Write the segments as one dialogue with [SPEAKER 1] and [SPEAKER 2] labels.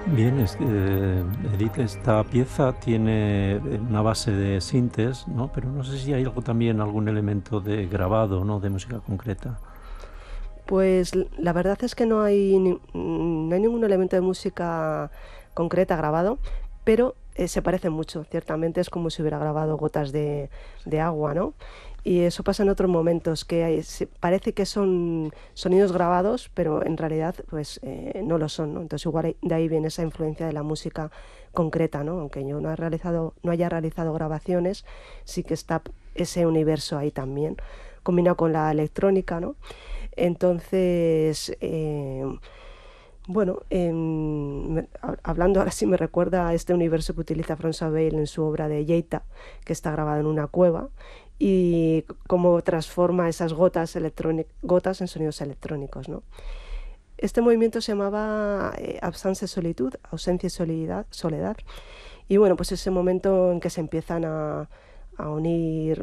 [SPEAKER 1] Bien, Edith, esta pieza tiene una base de sintes, ¿no? Pero no sé si hay algo también, algún elemento de grabado, ¿no? De música concreta.
[SPEAKER 2] Pues la verdad es que no hay ningún elemento de música concreta grabado, pero se parece mucho. Ciertamente es como si hubiera grabado gotas de agua, ¿no? Y eso pasa en otros momentos, que parece que son sonidos grabados, pero en realidad pues no lo son, ¿no? Entonces igual de ahí viene esa influencia de la música concreta, ¿no? Aunque yo no haya realizado grabaciones, sí que está ese universo ahí también, combinado con la electrónica, ¿no? Entonces, bueno, hablando ahora sí me recuerda a este universo que utiliza François Bale en su obra de Yeita, que está grabada en una cueva, y cómo transforma esas gotas en sonidos electrónicos, ¿no? Este movimiento se llamaba Absence Solitude, ausencia y soledad. Y bueno, pues ese momento en que se empiezan a unir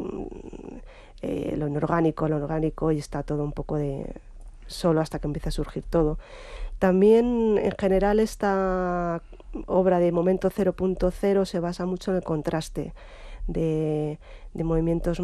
[SPEAKER 2] lo orgánico y está todo un poco de solo hasta que empieza a surgir todo. También en general esta obra de Momento 0.0 se basa mucho en el contraste de movimientos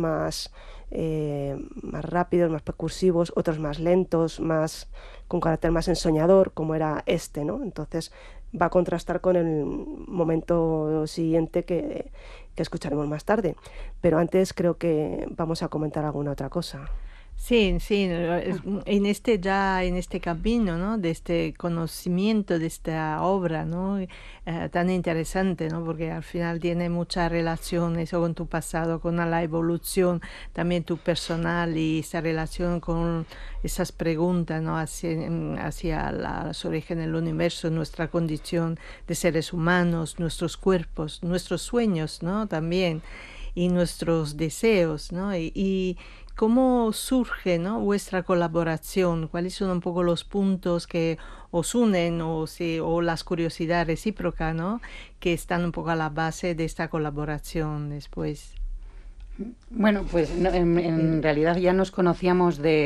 [SPEAKER 2] más rápidos, más percursivos, otros más lentos, más con carácter más ensoñador, como era este, ¿no? Entonces va a contrastar con el momento siguiente que escucharemos más tarde. Pero antes creo que vamos a comentar alguna otra cosa.
[SPEAKER 3] Sí, sí, en este ya, en este camino, ¿no? De este conocimiento de esta obra, ¿no? Tan interesante, ¿no? Porque al final tiene mucha relación eso con tu pasado, con la evolución, también tu personal y esa relación con esas preguntas, ¿no? Hacia los orígenes del universo, nuestra condición de seres humanos, nuestros cuerpos, nuestros sueños, ¿no? También, y nuestros deseos, ¿no? Y ¿cómo surge, ¿no? Vuestra colaboración? ¿Cuáles son un poco los puntos que os unen o las curiosidades recíprocas, ¿no? Que están un poco a la base de esta colaboración después?
[SPEAKER 4] Bueno, pues no, en realidad ya nos conocíamos